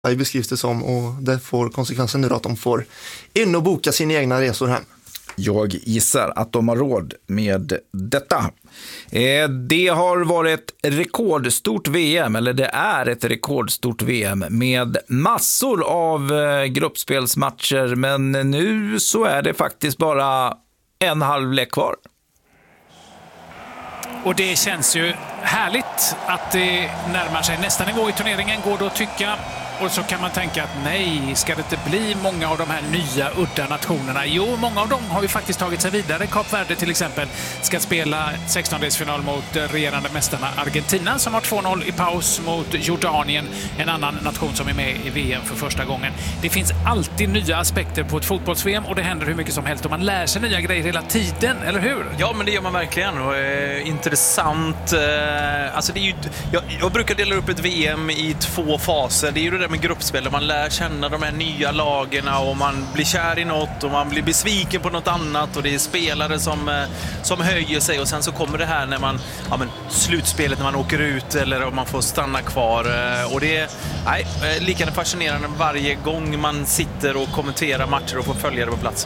beskrivs det som, och det får konsekvensen nu att de får in och boka sina egna resor hem. Jag gissar att de har råd med detta. Det har varit rekordstort VM, eller det är ett rekordstort VM med massor av gruppspelsmatcher, men nu så är det faktiskt bara en halvlek kvar. Och det känns ju härligt att det närmar sig nästa nivå i turneringen, går det att tycka. Och så kan man tänka att nej, ska det inte bli många av de här nya udda nationerna? Jo, många av dem har ju faktiskt tagit sig vidare. Kap Verde till exempel ska spela 16-delsfinal mot regerande mästarna Argentina som har 2-0 i paus mot Jordanien, en annan nation som är med i VM för första gången. Det finns alltid nya aspekter på ett fotbolls-VM och det händer hur mycket som helst och man lär sig nya grejer hela tiden, eller hur? Ja, men det gör man verkligen. Och, intressant. Alltså det är ju, jag brukar dela upp ett VM i 2 faser. Det är ju det där med gruppspel där man lär känna de här nya lagerna och man blir kär i något och man blir besviken på något annat och det är spelare som höjer sig och sen så kommer det här när man slutspelet när man åker ut eller om man får stanna kvar och det är lika fascinerande varje gång man sitter och kommenterar matcher och får följa det på plats.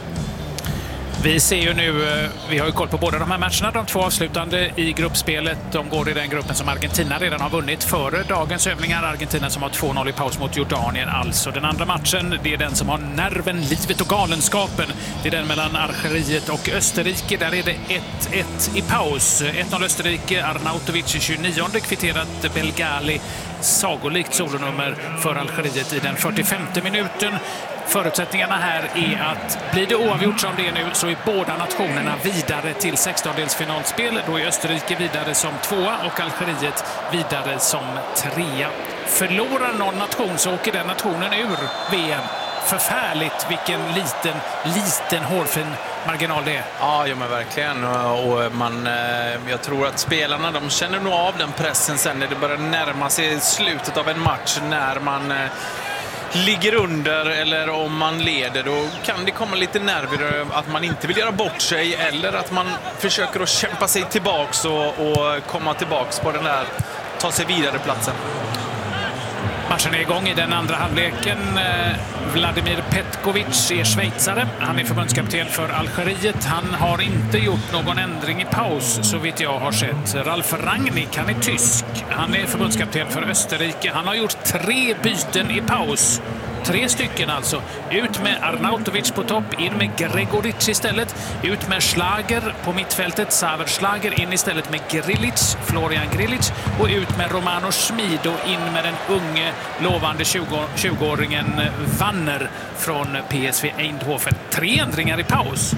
Vi ser ju nu, vi har ju koll på båda de här matcherna, de 2 avslutande i gruppspelet. De går i den gruppen som Argentina redan har vunnit före dagens övningar. Argentina som har 2-0 i paus mot Jordanien. Alltså den andra matchen, det är den som har nerven, livet och galenskapen. Det är den mellan Algeriet och Österrike. Där är det 1-1 i paus. 1-0 Österrike, Arnautovic i 29, kvitterat Belgali. Sagolikt solonummer för Algeriet i den 45:e minuten. Förutsättningarna här är att blir det oavgjort som det är nu så är båda nationerna vidare till 16-delsfinalspel. Då är Österrike vidare som 2:a och Algeriet vidare som 3:a. Förlorar någon nation så åker den nationen ur VM. Förfärligt vilken liten hårfin marginal det är. Ja, men verkligen. Och jag tror att spelarna de känner nog av den pressen sen när det börjar närma sig slutet av en match när man ligger under eller om man leder, då kan det komma lite nerver att man inte vill göra bort sig eller att man försöker att kämpa sig tillbaks och komma tillbaks på den där ta sig vidare platsen. Matchen är igång i den andra halvleken. Vladimir Petkovic är schweizare. Han är förbundskapten för Algeriet. Han har inte gjort någon ändring i paus så vitt jag har sett. Ralf Rangnick, han är tysk. Han är förbundskapten för Österrike. Han har gjort 3 byten i paus. 3 stycken alltså. Ut med Arnautovic på topp, in med Gregoric istället. Ut med Schlager på mittfältet, Saver Schlager, in istället med Grilic, Florian Grilic. Och ut med Romano Schmid och in med den unge, lovande 20-åringen Wanner från PSV Eindhoven. 3 ändringar i paus.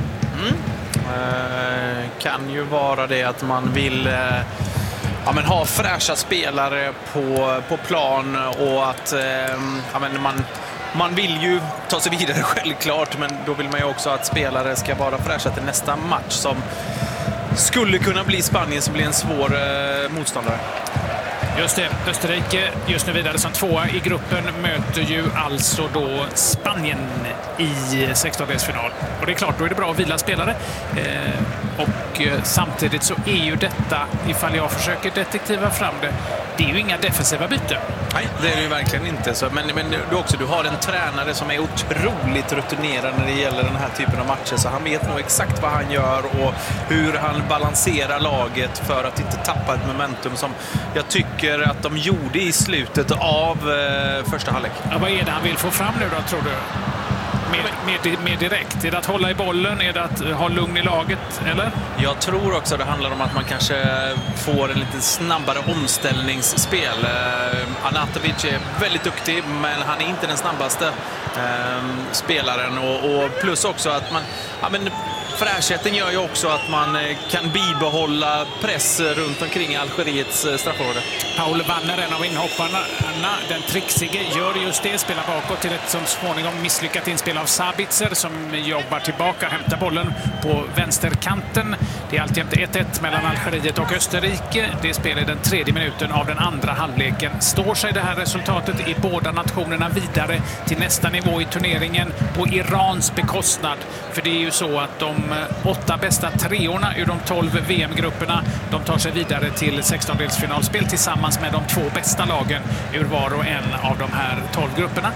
Kan ju vara det att man vill ha fräscha spelare på plan och att man vill ju ta sig vidare självklart, men då vill man ju också att spelare ska vara fräscha till nästa match som skulle kunna bli Spanien som blir en svår motståndare. Just det, Österrike just nu vidare som 2:a i gruppen möter ju alltså då Spanien i 16-delsfinal. Och det är klart, då är det bra att vila spelare. Och samtidigt så är ju detta, ifall jag försöker detektiva fram det, det är ju inga defensiva byten. Nej, det är det ju verkligen inte. Så, men du har en tränare som är otroligt rutinerad när det gäller den här typen av matcher. Så han vet nog exakt vad han gör och hur han balanserar laget för att inte tappa ett momentum som jag tycker att de gjorde i slutet av första halvlek. Ja, vad är det han vill få fram nu då, tror du? Mer direkt? Är det att hålla i bollen? Är det att ha lugn i laget? Eller? Jag tror också det handlar om att man kanske får en lite snabbare omställningsspel. Arnautovic är väldigt duktig, men han är inte den snabbaste spelaren. Och plus också att man... Fräschheten gör ju också att man kan bibehålla press runt omkring Algeriets straffområde. Paul Wanner, en av inhopparna, den trixige, gör just det. Spelar bakåt till ett som småningom misslyckat inspel av Sabitzer som jobbar tillbaka, hämtar bollen på vänsterkanten. Det är alltjämt 1-1 mellan Algeriet och Österrike. Det spelar den 3:e minuten av den andra halvleken. Står sig det här resultatet i båda nationerna vidare till nästa nivå i turneringen på Irans bekostnad. För det är ju så att de 8 bästa 3:orna ur de 12 VM-grupperna, de tar sig vidare till 16-delsfinalspel tillsammans med de 2 bästa lagen ur var och en av de här 12 grupperna.